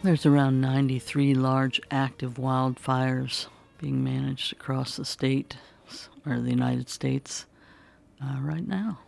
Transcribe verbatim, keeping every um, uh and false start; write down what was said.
There's around ninety-three large active wildfires being managed across the state or the United States uh, right now.